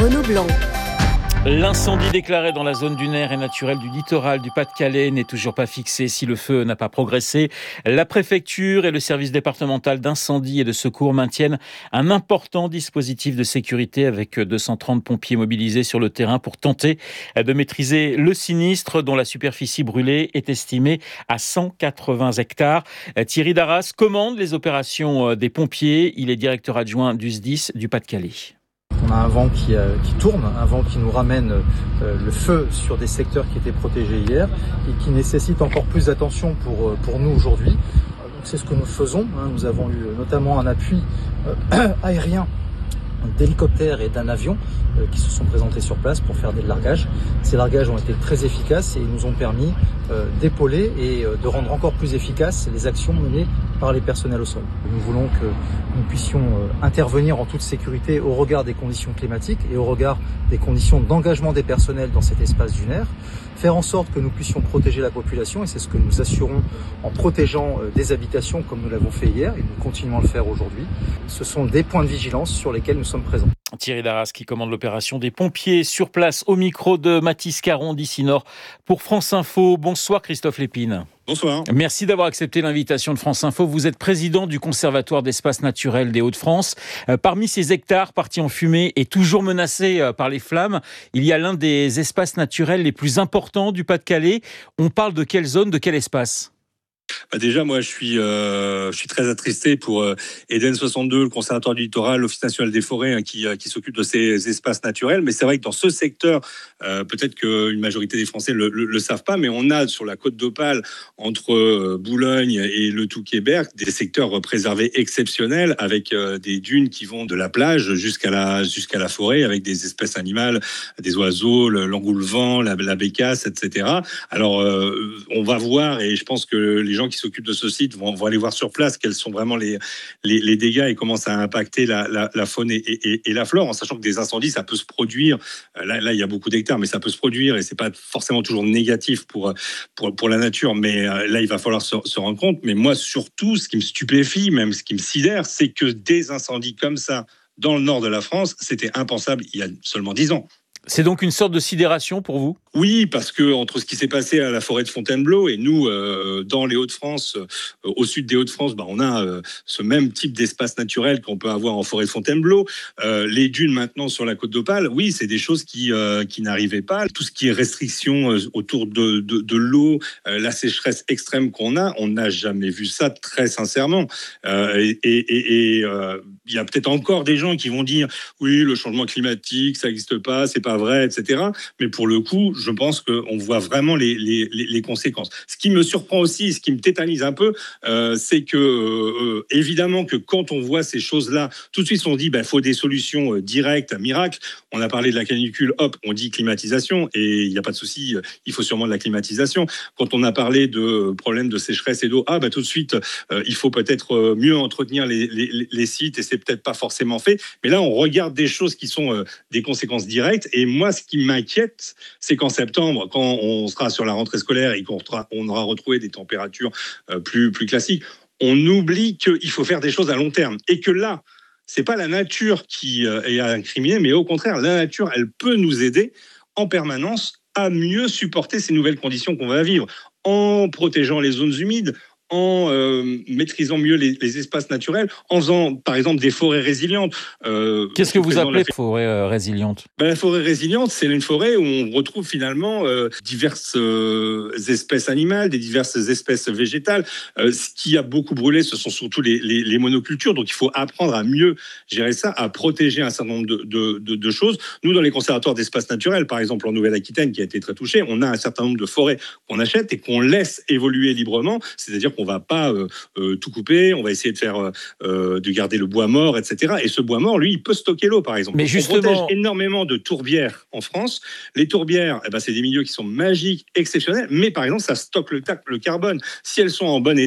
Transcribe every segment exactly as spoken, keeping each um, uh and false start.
Renaud Blanc. L'incendie déclaré dans la zone dunaire et naturelle du littoral du Pas-de-Calais n'est toujours pas fixé si le feu n'a pas progressé. La préfecture et le service départemental d'incendie et de secours maintiennent un important dispositif de sécurité avec deux cent trente pompiers mobilisés sur le terrain pour tenter de maîtriser le sinistre dont la superficie brûlée est estimée à cent quatre-vingts hectares. Thierry Darras commande les opérations des pompiers. Il est directeur adjoint du S D I S du Pas-de-Calais. On a un vent qui, euh, qui tourne, un vent qui nous ramène euh, le feu sur des secteurs qui étaient protégés hier et qui nécessite encore plus d'attention pour, euh, pour nous aujourd'hui. Donc c'est ce que nous faisons. Hein. Nous avons eu notamment un appui euh, aérien d'hélicoptères et d'un avion euh, qui se sont présentés sur place pour faire des largages. Ces largages ont été très efficaces et ils nous ont permis euh, d'épauler et euh, de rendre encore plus efficaces les actions menées par les personnels au sol. Nous voulons que nous puissions euh, intervenir en toute sécurité au regard des conditions climatiques et au regard des conditions d'engagement des personnels dans cet espace dunaire, faire en sorte que nous puissions protéger la population et c'est ce que nous assurons en protégeant euh, des habitations comme nous l'avons fait hier et nous continuons à le faire aujourd'hui. Ce sont des points de vigilance sur lesquels nous sommes présents. Thierry Darras qui commande l'opération des pompiers sur place au micro de Mathis Caron d'ici Nord pour France Info. Bonsoir Christophe Lépine. Bonsoir. Merci d'avoir accepté l'invitation de France Info. Vous êtes président du Conservatoire d'espaces naturels des Hauts-de-France. Euh, parmi ces hectares partis en fumée et toujours menacés euh, par les flammes, il y a l'un des espaces naturels les plus importants du Pas-de-Calais. On parle de quelle zone, de quel espace ? Bah déjà, moi, je suis, euh, je suis très attristé pour euh, Eden soixante-deux, le Conservatoire du littoral, l'Office national des forêts, hein, qui, euh, qui s'occupe de ces espaces naturels. Mais c'est vrai que dans ce secteur, euh, peut-être qu'une majorité des Français le, le, le savent pas, mais on a sur la côte d'Opale, entre euh, Boulogne et le Touquet-Berck, des secteurs préservés exceptionnels, avec euh, des dunes qui vont de la plage jusqu'à la, jusqu'à la forêt, avec des espèces animales, des oiseaux, le, l'engoulevent, la, la bécasse, et cetera. Alors, euh, on va voir, et je pense que les gens qui s'occupent de ce site vont, vont aller voir sur place quels sont vraiment les, les, les dégâts et comment ça a impacté la, la, la faune et, et, et la flore, en sachant que des incendies, ça peut se produire. Là, là, il y a beaucoup d'hectares, mais ça peut se produire et c'est pas forcément toujours négatif pour, pour, pour la nature. Mais là, il va falloir se, se rendre compte. Mais moi, surtout, ce qui me stupéfie, même ce qui me sidère, c'est que des incendies comme ça dans le nord de la France, c'était impensable il y a seulement dix ans. C'est donc une sorte de sidération pour vous ? Oui, parce que entre ce qui s'est passé à la forêt de Fontainebleau et nous, euh, dans les Hauts-de-France, euh, au sud des Hauts-de-France, bah, on a euh, ce même type d'espace naturel qu'on peut avoir en forêt de Fontainebleau. Euh, les dunes maintenant sur la côte d'Opale, oui, c'est des choses qui, euh, qui n'arrivaient pas. Tout ce qui est restriction euh, autour de, de, de l'eau, euh, la sécheresse extrême qu'on a, on n'a jamais vu ça, très sincèrement. Euh, et et, et euh, il y a peut-être encore des gens qui vont dire oui, le changement climatique, ça n'existe pas, c'est pas vrai, et cetera. Mais pour le coup, je pense qu'on voit vraiment les, les, les conséquences. Ce qui me surprend aussi, ce qui me tétanise un peu, euh, c'est que, euh, évidemment, que quand on voit ces choses-là, tout de suite, on dit, il bah, faut des solutions euh, directes, miracles. On a parlé de la canicule, hop, on dit climatisation, et il n'y a pas de souci, il faut sûrement de la climatisation. Quand on a parlé de problèmes de sécheresse et d'eau, ah, bah, tout de suite, euh, il faut peut-être mieux entretenir les, les, les sites, et c'est peut-être pas forcément fait. Mais là, on regarde des choses qui sont euh, des conséquences directes, et moi, ce qui m'inquiète, c'est qu'en septembre, quand on sera sur la rentrée scolaire et qu'on on aura retrouvé des températures plus, plus classiques, on oublie qu'il faut faire des choses à long terme. Et que là, c'est pas la nature qui est incriminée, mais au contraire, la nature, elle peut nous aider en permanence à mieux supporter ces nouvelles conditions qu'on va vivre, en protégeant les zones humides, en euh, maîtrisant mieux les, les espaces naturels, en faisant, par exemple, des forêts résilientes. Euh, Qu'est-ce que vous appelez la forêt euh, résiliente ? Ben, la forêt résiliente, c'est une forêt où on retrouve finalement euh, diverses euh, espèces animales, des diverses espèces végétales. Euh, ce qui a beaucoup brûlé, ce sont surtout les, les, les monocultures. Donc, il faut apprendre à mieux gérer ça, à protéger un certain nombre de, de, de, de choses. Nous, dans les conservatoires d'espaces naturels, par exemple en Nouvelle-Aquitaine, qui a été très touchée, on a un certain nombre de forêts qu'on achète et qu'on laisse évoluer librement. C'est-à-dire qu'on va pas euh, euh, tout couper, on va essayer de faire euh, de garder le bois mort, et cetera. Et ce bois mort, lui, il peut stocker l'eau, par exemple. Mais justement, on protège énormément de tourbières en France. Les tourbières, eh ben, c'est des milieux qui sont magiques, exceptionnels, mais par exemple, ça stocke le, le carbone. Si elles sont en bon état,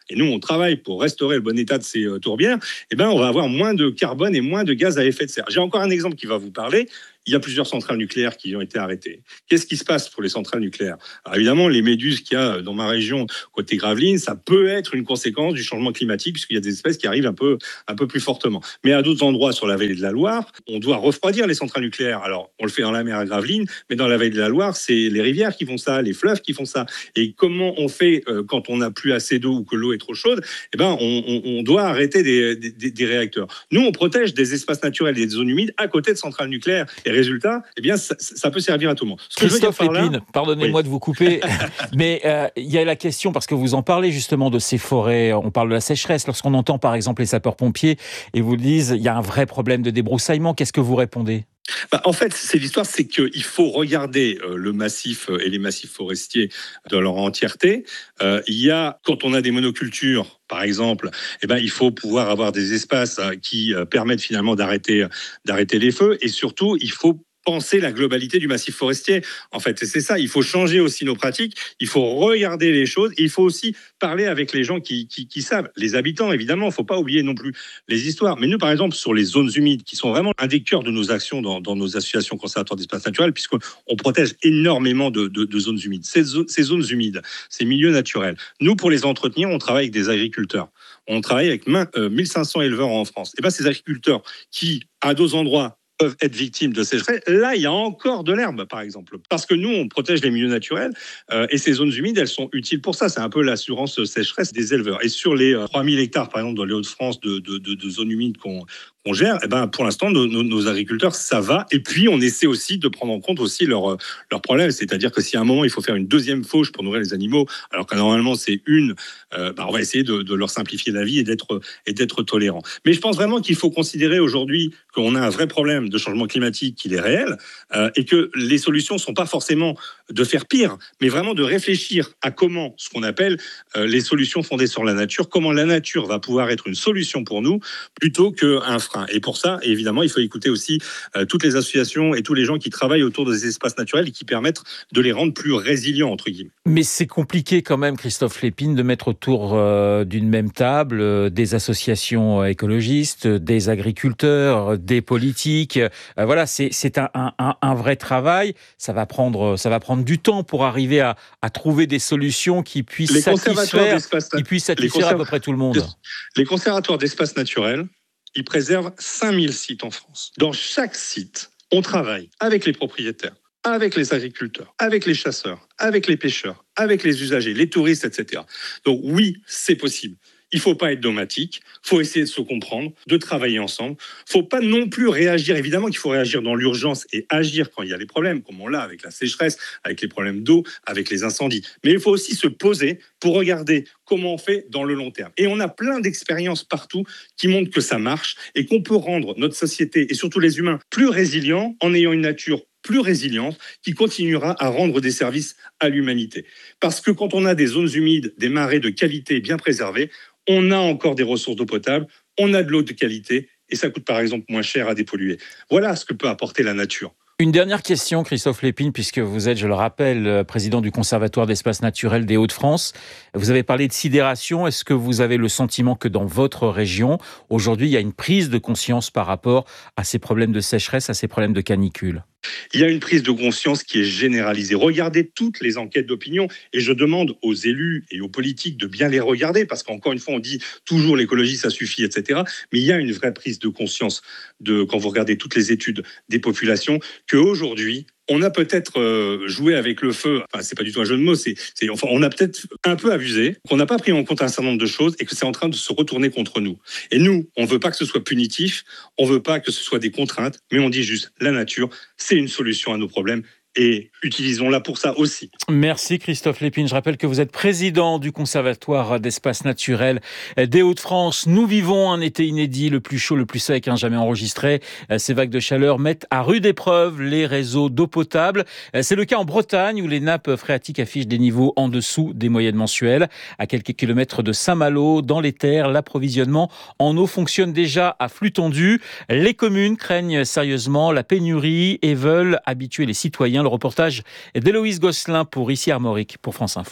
et nous on travaille pour restaurer le bon état de ces tourbières, eh ben, on va avoir moins de carbone et moins de gaz à effet de serre. J'ai encore un exemple qui va vous parler. Il y a plusieurs centrales nucléaires qui ont été arrêtées. Qu'est-ce qui se passe pour les centrales nucléaires ? Alors évidemment, les méduses qu'il y a dans ma région, côté Gravelines, ça peut être une conséquence du changement climatique, puisqu'il y a des espèces qui arrivent un peu, un peu plus fortement. Mais à d'autres endroits sur la vallée de la Loire, on doit refroidir les centrales nucléaires. Alors, on le fait dans la mer à Gravelines, mais dans la vallée de la Loire, c'est les rivières qui font ça, les fleuves qui font ça. Et comment on fait euh, quand on n'a plus assez d'eau ou que l'eau est trop chaude ? Eh ben, on, on, on doit arrêter des, des, des réacteurs. Nous, on protège des espaces naturels et des zones humides à côté de centrales nucléaires. Et résultat, eh bien, ça, ça peut servir à tout le monde. Ce Christophe Lépine, là... pardonnez-moi oui. de vous couper, mais euh, il y a la question, parce que vous en parlez justement de ces forêts, on parle de la sécheresse, lorsqu'on entend par exemple les sapeurs-pompiers et vous disent il y a un vrai problème de débroussaillement, qu'est-ce que vous répondez ? Bah, en fait, c'est l'histoire, c'est qu'il faut regarder euh, le massif euh, et les massifs forestiers dans leur entièreté. Euh, il y a, quand on a des monocultures, par exemple, eh ben, il faut pouvoir avoir des espaces euh, qui euh, permettent finalement d'arrêter, d'arrêter les feux. Et surtout, il faut penser la globalité du massif forestier. En fait, c'est ça. Il faut changer aussi nos pratiques. Il faut regarder les choses. Et il faut aussi parler avec les gens qui, qui, qui savent. Les habitants, évidemment. Il ne faut pas oublier non plus les histoires. Mais nous, par exemple, sur les zones humides, qui sont vraiment un des cœurs de nos actions dans, dans nos associations conservatoires d'espaces naturels, puisqu'on protège énormément de, de, de zones humides. Ces, ces zones humides, ces milieux naturels. Nous, pour les entretenir, on travaille avec des agriculteurs. On travaille avec mille cinq cents éleveurs en France. Et bien, ces agriculteurs qui, à d'autres endroits, peuvent être victimes de sécheresse. Là, il y a encore de l'herbe, par exemple. Parce que nous, on protège les milieux naturels euh, et ces zones humides, elles sont utiles pour ça. C'est un peu l'assurance sécheresse des éleveurs. Et sur les euh, trois mille hectares, par exemple, dans les Hauts-de-France, de, de, de, de zones humides qu'on qu'on gère, eh ben, pour l'instant, nos, nos, nos agriculteurs, ça va. Et puis, on essaie aussi de prendre en compte aussi leurs leur problèmes. C'est-à-dire que si à un moment, il faut faire une deuxième fauche pour nourrir les animaux, alors que normalement, c'est une, euh, bah, on va essayer de, de leur simplifier la vie et d'être, et d'être tolérant. Mais je pense vraiment qu'il faut considérer aujourd'hui qu'on a un vrai problème de changement climatique qui est réel euh, et que les solutions ne sont pas forcément de faire pire, mais vraiment de réfléchir à comment, ce qu'on appelle euh, les solutions fondées sur la nature, comment la nature va pouvoir être une solution pour nous plutôt qu'un frein. Et pour ça, évidemment, il faut écouter aussi euh, toutes les associations et tous les gens qui travaillent autour des espaces naturels et qui permettent de les rendre plus résilients, entre guillemets. Mais c'est compliqué quand même, Christophe Lépine, de mettre autour euh, d'une même table euh, des associations écologistes, des agriculteurs, des politiques. Euh, voilà, c'est, c'est un, un, un vrai travail. Ça va prendre, ça va prendre du temps pour arriver à, à trouver des solutions qui puissent les satisfaire, qui puissent satisfaire conserv... à peu près tout le monde. Les conservatoires d'espaces naturels, ils préservent cinq mille sites en France. Dans chaque site, on travaille avec les propriétaires, avec les agriculteurs, avec les chasseurs, avec les pêcheurs, avec les usagers, les touristes, et cetera. Donc oui, c'est possible. Il ne faut pas être dogmatique, il faut essayer de se comprendre, de travailler ensemble. Il ne faut pas non plus réagir. Évidemment qu'il faut réagir dans l'urgence et agir quand il y a des problèmes, comme on l'a avec la sécheresse, avec les problèmes d'eau, avec les incendies. Mais il faut aussi se poser pour regarder comment on fait dans le long terme. Et on a plein d'expériences partout qui montrent que ça marche et qu'on peut rendre notre société, et surtout les humains, plus résilients en ayant une nature plus résiliente, qui continuera à rendre des services à l'humanité. Parce que quand on a des zones humides, des marais de qualité bien préservés, on a encore des ressources d'eau potable, on a de l'eau de qualité, et ça coûte par exemple moins cher à dépolluer. Voilà ce que peut apporter la nature. Une dernière question, Christophe Lépine, puisque vous êtes, je le rappelle, président du Conservatoire d'espaces naturels des Hauts-de-France. Vous avez parlé de sidération. Est-ce que vous avez le sentiment que dans votre région, aujourd'hui, il y a une prise de conscience par rapport à ces problèmes de sécheresse, à ces problèmes de canicule ? Il y a une prise de conscience qui est généralisée. Regardez toutes les enquêtes d'opinion et je demande aux élus et aux politiques de bien les regarder parce qu'encore une fois, on dit toujours l'écologie, ça suffit, et cetera. Mais il y a une vraie prise de conscience de, quand vous regardez toutes les études des populations qu'aujourd'hui, on a peut-être euh, joué avec le feu, enfin c'est pas du tout un jeu de mots, c'est, c'est, enfin, on a peut-être un peu abusé, qu'on n'a pas pris en compte un certain nombre de choses et que c'est en train de se retourner contre nous. Et nous, on veut pas que ce soit punitif, on veut pas que ce soit des contraintes, mais on dit juste la nature, c'est une solution à nos problèmes. Et utilisons-la pour ça aussi. Merci Christophe Lépine. Je rappelle que vous êtes président du Conservatoire d'espaces naturels des Hauts-de-France. Nous vivons un été inédit, le plus chaud, le plus sec hein, jamais enregistré. Ces vagues de chaleur mettent à rude épreuve les réseaux d'eau potable. C'est le cas en Bretagne où les nappes phréatiques affichent des niveaux en dessous des moyennes mensuelles. À quelques kilomètres de Saint-Malo, dans les terres, l'approvisionnement en eau fonctionne déjà à flux tendu. Les communes craignent sérieusement la pénurie et veulent habituer les citoyens. Le reportage d'Héloïse Gosselin pour Ici Armorique pour France Info.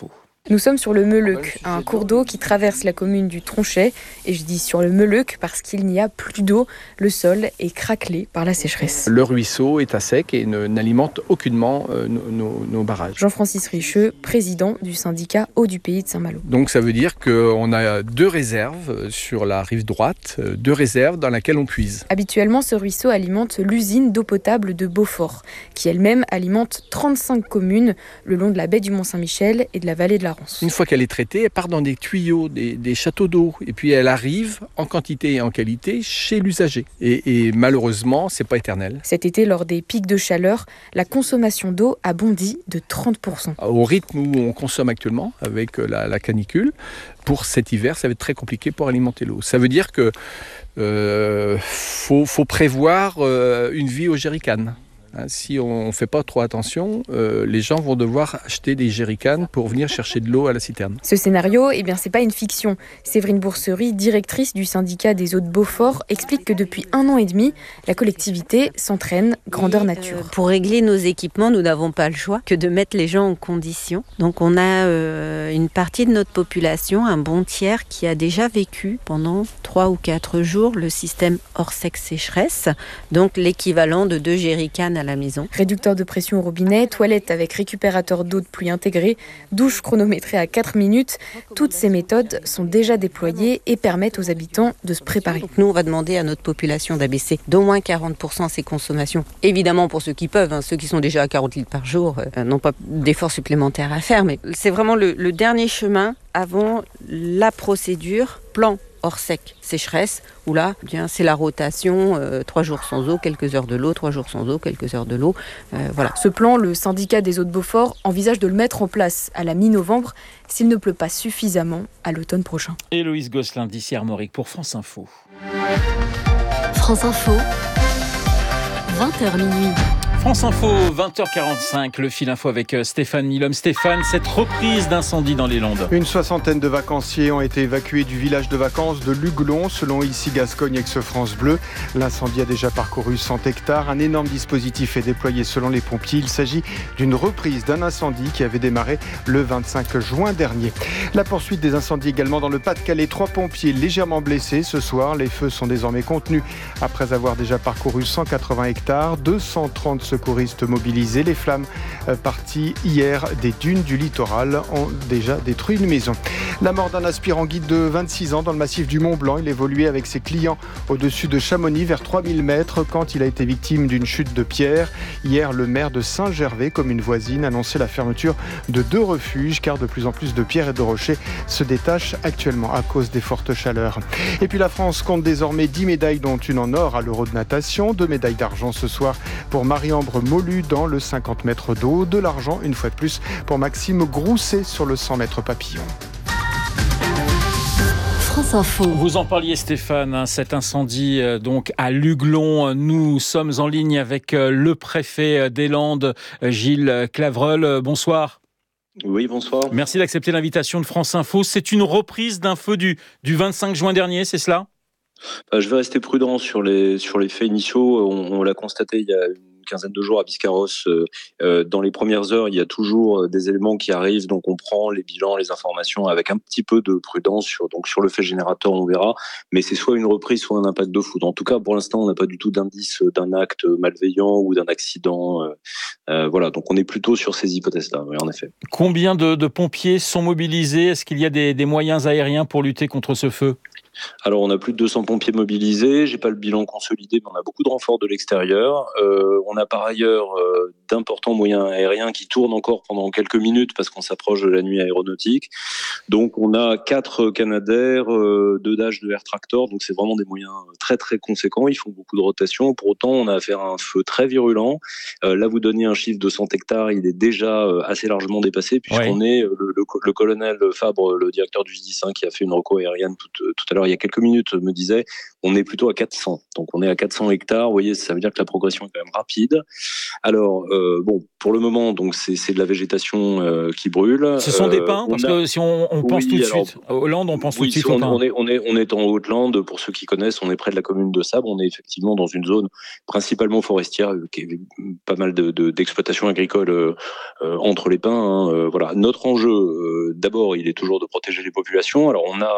Nous sommes sur le Meuleuc, un cours d'eau qui traverse la commune du Tronchet. Et je dis sur le Meuleuc parce qu'il n'y a plus d'eau. Le sol est craquelé par la sécheresse. Le ruisseau est à sec et ne, n'alimente aucunement euh, nos, nos, nos barrages. Jean-Francis Richeux, président du syndicat Eau du Pays de Saint-Malo. Donc ça veut dire qu'on a deux réserves sur la rive droite, deux réserves dans lesquelles on puise. Habituellement, ce ruisseau alimente l'usine d'eau potable de Beaufort, qui elle-même alimente trente-cinq communes le long de la baie du Mont-Saint-Michel et de la vallée de la Rance. Une fois qu'elle est traitée, elle part dans des tuyaux, des, des châteaux d'eau, et puis elle arrive en quantité et en qualité chez l'usager. Et, et malheureusement, c'est pas éternel. Cet été, lors des pics de chaleur, la consommation d'eau a bondi de trente pour cent. Au rythme où on consomme actuellement, avec la, la canicule, pour cet hiver, ça va être très compliqué pour alimenter l'eau. Ça veut dire que euh, faut, faut prévoir euh, une vie au jerrycan. Si on ne fait pas trop attention, euh, les gens vont devoir acheter des jerrycans pour venir chercher de l'eau à la citerne. Ce scénario, eh bien, c'est pas une fiction. Séverine Bourserie, directrice du syndicat des eaux de Beaufort, explique que depuis un an et demi, la collectivité s'entraîne grandeur nature. Euh, pour régler nos équipements, nous n'avons pas le choix que de mettre les gens en condition. Donc on a euh, une partie de notre population, un bon tiers, qui a déjà vécu pendant trois ou quatre jours le système hors sec sécheresse, donc l'équivalent de deux jerrycans à la maison. Réducteur de pression au robinet, toilette avec récupérateur d'eau de pluie intégré, douche chronométrée à quatre minutes. Toutes ces méthodes sont déjà déployées et permettent aux habitants de se préparer. Donc nous, on va demander à notre population d'abaisser d'au moins quarante pour cent ses consommations. Évidemment, pour ceux qui peuvent, hein, ceux qui sont déjà à quarante litres par jour euh, n'ont pas d'efforts supplémentaires à faire, mais c'est vraiment le, le dernier chemin avant la procédure plan hors sec sécheresse, où là, eh bien, c'est la rotation, euh, trois jours sans eau, quelques heures de l'eau, trois jours sans eau, quelques heures de l'eau. Euh, voilà. Ce plan, le syndicat des eaux de Beaufort envisage de le mettre en place à la mi-novembre s'il ne pleut pas suffisamment à l'automne prochain. Héloïse Gosselin d'ici Armorique pour France Info. France Info, vingt heures minuit. France Info, vingt heures quarante-cinq, le fil info avec Stéphane Milhomme. Stéphane, cette reprise d'incendie dans les Landes. Une soixantaine de vacanciers ont été évacués du village de vacances de Luglon, selon ici Gascogne Aix-France Bleu. L'incendie a déjà parcouru cent hectares. Un énorme dispositif est déployé selon les pompiers. Il s'agit d'une reprise d'un incendie qui avait démarré le vingt-cinq juin dernier. La poursuite des incendies également dans le Pas-de-Calais. Trois pompiers légèrement blessés ce soir. Les feux sont désormais contenus après avoir déjà parcouru cent quatre-vingts hectares. deux cent trente secouristes mobilisés. Les flammes parties hier des dunes du littoral ont déjà détruit une maison. La mort d'un aspirant guide de vingt-six ans dans le massif du Mont-Blanc. Il évoluait avec ses clients au-dessus de Chamonix vers trois mille mètres quand il a été victime d'une chute de pierre. Hier, le maire de Saint-Gervais, commune voisine, annonçait la fermeture de deux refuges car de plus en plus de pierres et de rochers se détachent actuellement à cause des fortes chaleurs. Et puis la France compte désormais dix médailles dont une en or à l'Euro de natation, deux médailles d'argent ce soir pour Marie-Ambre Molu dans le cinquante mètres d'eau, de l'argent une fois de plus pour Maxime Grousset sur le cent mètres papillon. France Info. Vous en parliez Stéphane, hein, cet incendie euh, donc à Luglon. Nous sommes en ligne avec euh, le préfet des Landes, euh, Gilles Clavreul. Euh, bonsoir. Oui, bonsoir. Merci d'accepter l'invitation de France Info. C'est une reprise d'un feu du, du vingt-cinq juin dernier, c'est cela ? Bah, je vais rester prudent sur les, sur les faits initiaux. On, on l'a constaté il y a une quinzaine de jours à Biscarrosse. Euh, euh, dans les premières heures, il y a toujours des éléments qui arrivent, donc on prend les bilans, les informations avec un petit peu de prudence. Sur, donc sur le fait générateur, on verra, mais c'est soit une reprise, soit un impact de foudre. En tout cas, pour l'instant, on n'a pas du tout d'indice d'un acte malveillant ou d'un accident. Euh, euh, voilà, donc on est plutôt sur ces hypothèses-là, oui, en effet. Combien de, de pompiers sont mobilisés ? Est-ce qu'il y a des, des moyens aériens pour lutter contre ce feu ? Alors, on a plus de deux cents pompiers mobilisés. J'ai pas le bilan consolidé, mais on a beaucoup de renforts de l'extérieur. Euh, on a par ailleurs euh, d'importants moyens aériens qui tournent encore pendant quelques minutes parce qu'on s'approche de la nuit aéronautique. Donc, on a quatre Canadair, euh, deux Dash, deux Air Tractor. Donc, c'est vraiment des moyens très, très conséquents. Ils font beaucoup de rotation. Pour autant, on a affaire à un feu très virulent. Euh, là, vous donnez un chiffre de cent hectares. Il est déjà euh, assez largement dépassé puisqu'on ouais. est, euh, le, le, le colonel Fabre, le directeur du J D I S, hein, qui a fait une reco aérienne tout, tout à l'heure, il y a quelques minutes, me disait on est plutôt à quatre cents. Donc on est à quatre cents hectares. Vous voyez, ça veut dire que la progression est quand même rapide. Alors, euh, bon, pour le moment, donc c'est, c'est de la végétation euh, qui brûle. Ce sont des euh, pins, parce a... que si on, on pense oui, tout de alors, suite, Hollande, on pense oui, tout de suite on, aux pins. On est, on, est, on est en Haute-Lande, pour ceux qui connaissent, on est près de la commune de Sabre. On est effectivement dans une zone principalement forestière, qui est pas mal de, de, d'exploitation agricole euh, euh, entre les pins. Hein, euh, voilà. Notre enjeu, euh, d'abord, il est toujours de protéger les populations. Alors, on a,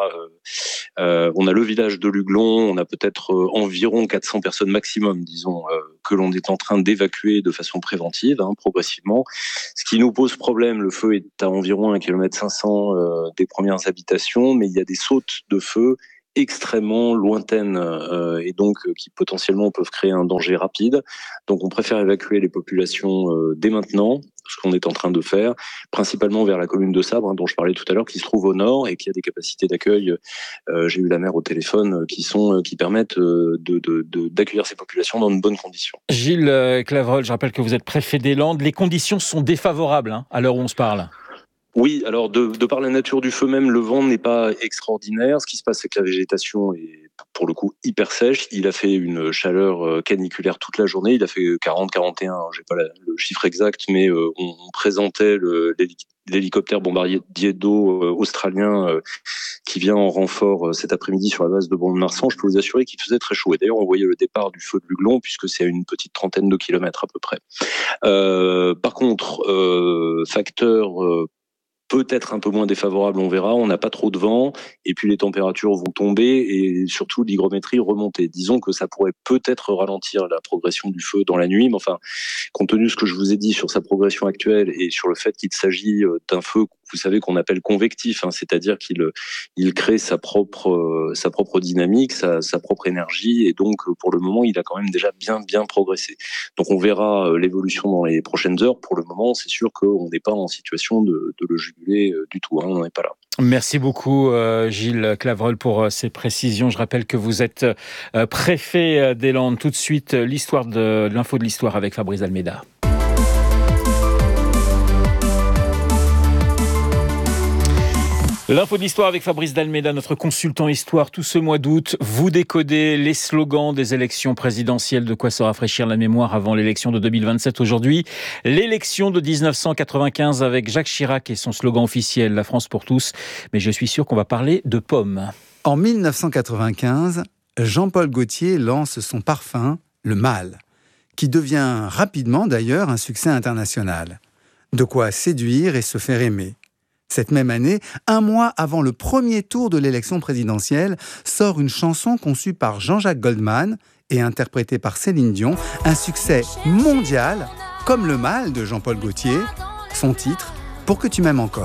euh, on a le village de Luglon, on a peut-être euh, environ quatre cents personnes maximum, disons, euh, que l'on est en train d'évacuer de façon préventive, hein, progressivement. Ce qui nous pose problème, le feu est à environ un kilomètre cinq cents euh, des premières habitations, mais il y a des sautes de feu extrêmement lointaines euh, et donc euh, qui potentiellement peuvent créer un danger rapide. Donc on préfère évacuer les populations euh, dès maintenant, ce qu'on est en train de faire, principalement vers la commune de Sabre, hein, dont je parlais tout à l'heure, qui se trouve au nord et qui a des capacités d'accueil, euh, j'ai eu la maire au téléphone, euh, qui sont euh, qui permettent euh, de, de, de, d'accueillir ces populations dans de bonnes conditions. Gilles euh, Clavreul, je rappelle que vous êtes préfet des Landes. Les conditions sont défavorables hein, à l'heure où on se parle. Oui, alors de, de par la nature du feu même, le vent n'est pas extraordinaire. Ce qui se passe, c'est que la végétation est pour le coup hyper sèche. Il a fait une chaleur caniculaire toute la journée. Il a fait quarante, quarante et un, j'ai pas la, le chiffre exact, mais euh, on, on présentait le, l'hélicoptère bombardier d'eau euh, australien euh, qui vient en renfort euh, cet après-midi sur la base de Mont-de-Marsan. Je peux vous assurer qu'il faisait très chaud. Et d'ailleurs, on voyait le départ du feu de Luglon, puisque c'est à une petite trentaine de kilomètres à peu près. Euh, par contre, euh, facteur... Euh, peut-être un peu moins défavorable, on verra. On n'a pas trop de vent et puis les températures vont tomber et surtout l'hygrométrie remonter. Disons que ça pourrait peut-être ralentir la progression du feu dans la nuit, mais enfin, compte tenu de ce que je vous ai dit sur sa progression actuelle et sur le fait qu'il s'agit d'un feu, vous savez, qu'on appelle convectif, hein, c'est-à-dire qu'il il crée sa propre euh, sa propre dynamique, sa, sa propre énergie et donc pour le moment, il a quand même déjà bien bien progressé. Donc on verra l'évolution dans les prochaines heures. Pour le moment, c'est sûr qu'on n'est pas en situation de, de le juguler du tout, hein, on n'est pas là. Merci beaucoup euh, Gilles Clavreul pour euh, ces précisions. Je rappelle que vous êtes euh, préfet des Landes. Tout de suite, l'histoire de, de l'info de l'histoire avec Fabrice Almeida. L'info de l'histoire avec Fabrice Dalméda, notre consultant histoire. Tout ce mois d'août, vous décodez les slogans des élections présidentielles. De quoi se rafraîchir la mémoire avant l'élection de deux mille vingt-sept aujourd'hui. L'élection de dix-neuf cent quatre-vingt-quinze avec Jacques Chirac et son slogan officiel, la France pour tous. Mais je suis sûr qu'on va parler de pommes. En dix-neuf cent quatre-vingt-quinze, Jean-Paul Gaultier lance son parfum, le Mâle, qui devient rapidement d'ailleurs un succès international. De quoi séduire et se faire aimer. Cette même année, un mois avant le premier tour de l'élection présidentielle, sort une chanson conçue par Jean-Jacques Goldman et interprétée par Céline Dion, un succès mondial, comme le Mâle de Jean-Paul Gaultier, son titre « Pour que tu m'aimes encore ».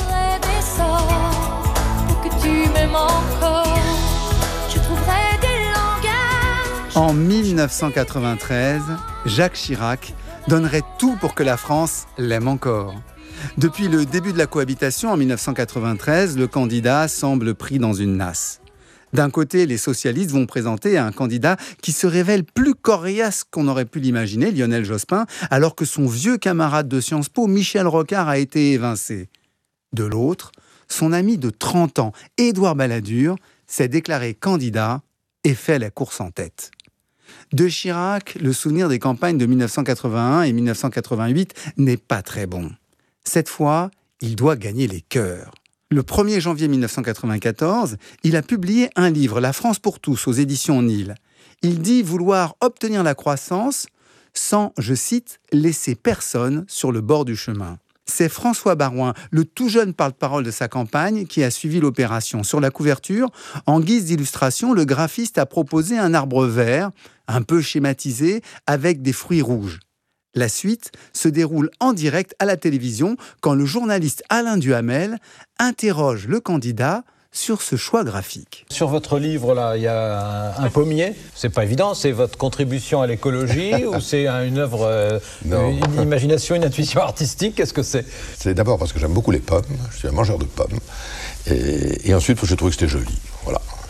En dix-neuf cent quatre-vingt-treize, Jacques Chirac donnerait tout pour que la France l'aime encore. Depuis le début de la cohabitation en dix-neuf cent quatre-vingt-treize, le candidat semble pris dans une nasse. D'un côté, les socialistes vont présenter un candidat qui se révèle plus coriace qu'on aurait pu l'imaginer, Lionel Jospin, alors que son vieux camarade de Sciences Po, Michel Rocard, a été évincé. De l'autre, son ami de trente ans, Édouard Balladur, s'est déclaré candidat et fait la course en tête. De Chirac, le souvenir des campagnes de dix-neuf cent quatre-vingt-un et dix-neuf cent quatre-vingt-huit n'est pas très bon. Cette fois, il doit gagner les cœurs. Le premier janvier dix-neuf cent quatre-vingt-quatorze, il a publié un livre, La France pour tous, aux éditions Nil. Il dit vouloir obtenir la croissance sans, je cite, « laisser personne sur le bord du chemin ». C'est François Baroin, le tout jeune porte-parole de sa campagne, qui a suivi l'opération. Sur la couverture, en guise d'illustration, le graphiste a proposé un arbre vert, un peu schématisé, avec des fruits rouges. La suite se déroule en direct à la télévision quand le journaliste Alain Duhamel interroge le candidat sur ce choix graphique. Sur votre livre, là, il y a un pommier. C'est pas évident, c'est votre contribution à l'écologie ou c'est une œuvre, euh, une imagination, une intuition artistique? Qu'est-ce que c'est? C'est d'abord parce que j'aime beaucoup les pommes, je suis un mangeur de pommes. Et, et ensuite, je trouvais que c'était joli. Voilà.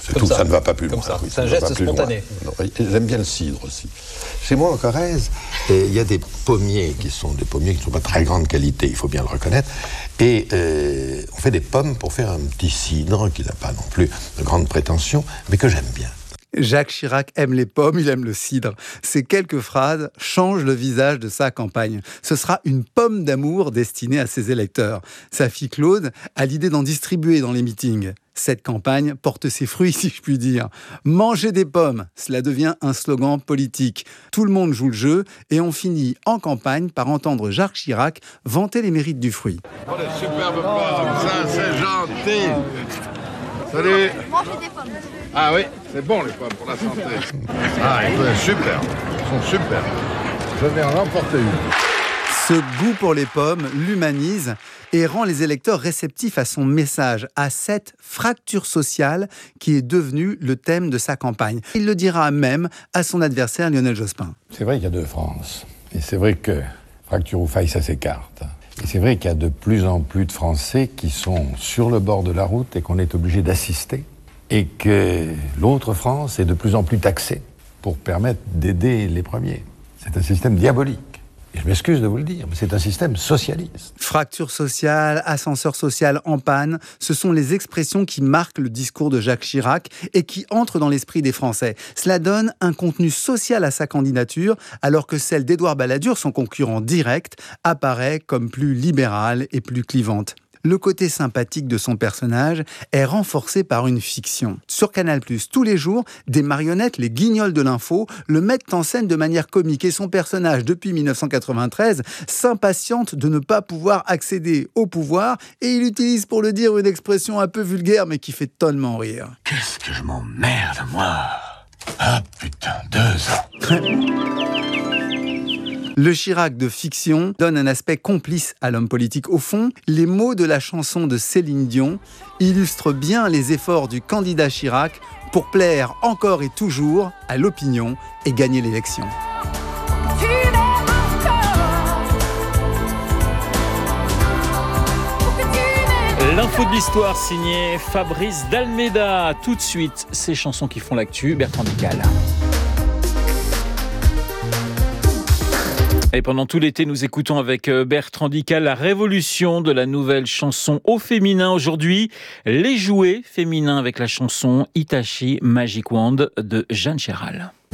C'est tout, ça. ça ne va pas plus Comme loin. Ça. Oui, c'est un geste spontané. J'aime bien le cidre aussi. Chez moi, en Corrèze, il y a des pommiers qui sont des pommiers qui ne sont pas de très grande qualité, il faut bien le reconnaître. Et euh, on fait des pommes pour faire un petit cidre qui n'a pas non plus de grandes prétentions, mais que j'aime bien. Jacques Chirac aime les pommes, il aime le cidre. Ces quelques phrases changent le visage de sa campagne. Ce sera une pomme d'amour destinée à ses électeurs. Sa fille Claude a l'idée d'en distribuer dans les meetings. Cette campagne porte ses fruits, si je puis dire. Manger des pommes, cela devient un slogan politique. Tout le monde joue le jeu et on finit en campagne par entendre Jacques Chirac vanter les mérites du fruit. Oh, les superbes pommes, ça c'est gentil. Salut. Manger des pommes. Ah oui, c'est bon les pommes pour la santé. Ah, ils sont super, ils sont super. Je vais en remporter une. Ce goût pour les pommes l'humanise et rend les électeurs réceptifs à son message, à cette fracture sociale qui est devenue le thème de sa campagne. Il le dira même à son adversaire Lionel Jospin. C'est vrai qu'il y a deux France. Et c'est vrai que fracture ou faille, ça s'écarte. Et c'est vrai qu'il y a de plus en plus de Français qui sont sur le bord de la route et qu'on est obligé d'assister. Et que l'autre France est de plus en plus taxée pour permettre d'aider les premiers. C'est un système diabolique. Et je m'excuse de vous le dire, mais c'est un système socialiste. Fracture sociale, ascenseur social en panne, ce sont les expressions qui marquent le discours de Jacques Chirac et qui entrent dans l'esprit des Français. Cela donne un contenu social à sa candidature, alors que celle d'Édouard Balladur, son concurrent direct, apparaît comme plus libérale et plus clivante. Le côté sympathique de son personnage est renforcé par une fiction. Sur Canal plus, tous les jours, des marionnettes, les guignols de l'info, le mettent en scène de manière comique et son personnage, depuis dix-neuf cent quatre-vingt-treize, s'impatiente de ne pas pouvoir accéder au pouvoir et il utilise pour le dire une expression un peu vulgaire mais qui fait tellement rire. Qu'est-ce que je m'emmerde, moi? Ah putain, deux ans. Le Chirac de fiction donne un aspect complice à l'homme politique. Au fond, les mots de la chanson de Céline Dion illustrent bien les efforts du candidat Chirac pour plaire encore et toujours à l'opinion et gagner l'élection. L'info de l'histoire signée Fabrice D'Almeida. Tout de suite, ces chansons qui font l'actu, Bertrand Dical. Et pendant tout l'été, nous écoutons avec Bertrand Dical la révolution de la nouvelle chanson au féminin. Aujourd'hui, les jouets féminins avec la chanson Hitachi Magic Wand de Jeanne Chéral.